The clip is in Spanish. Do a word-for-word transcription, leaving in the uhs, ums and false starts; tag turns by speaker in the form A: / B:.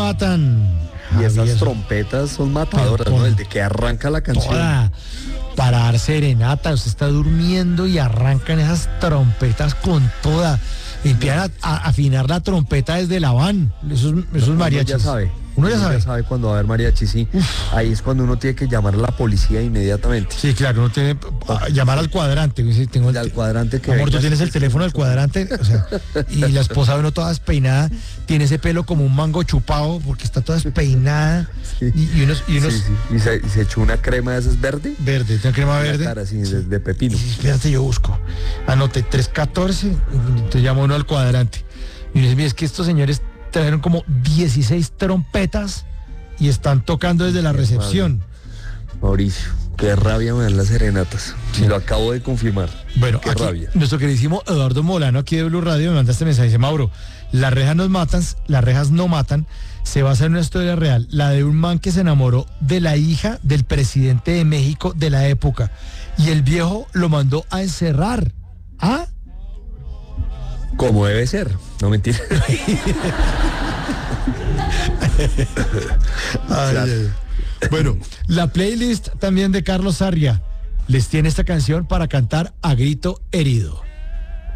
A: matan.
B: Y esas
A: Javier,
B: trompetas son matadoras, ¿no? El de que arranca la canción.
A: toda, para dar serenata, usted está durmiendo y arrancan esas trompetas con toda. Empiezan a, a afinar la trompeta desde la van, esos, esos mariachis.
B: Uno ya sabe.
A: Uno ya sabe.
B: ya sabe cuando va a haber mariachi, sí. Uf. Ahí es cuando uno tiene que llamar a la policía inmediatamente.
A: Sí, claro, uno tiene que llamar al cuadrante. Tengo el,
B: al cuadrante que...
A: Amor, tú tienes el teléfono del cuadrante, o sea, y la esposa de uno toda despeinada, tiene ese pelo como un mango chupado, porque está toda despeinada.
B: Sí.
A: Y, y unos... Y, unos
B: sí, sí. ¿Y, se, y se echó una crema de esas verde.
A: Verde, una crema verde.
B: Cara, sí, de, de pepino.
A: Sí, espérate, yo busco. Anoté tres catorce, te llamo uno al cuadrante. Y dice, mira, es que estos señores trajeron como dieciséis trompetas y están tocando desde la recepción.
B: Mauricio, qué rabia me dan las serenatas. Sí. Lo acabo de confirmar.
A: Bueno,
B: qué
A: aquí,
B: rabia.
A: Nuestro queridísimo Eduardo Molano, aquí de Blue Radio, me manda este mensaje. Dice, Mauro, las rejas no matan, las rejas no matan. Se basa en una historia real, la de un man que se enamoró de la hija del presidente de México de la época. Y el viejo lo mandó a encerrar. ¿Ah?
B: Como debe ser. No, mentira.
A: Ay, ay. Bueno, la playlist también de Carlos Sarria les tiene esta canción para cantar a grito herido.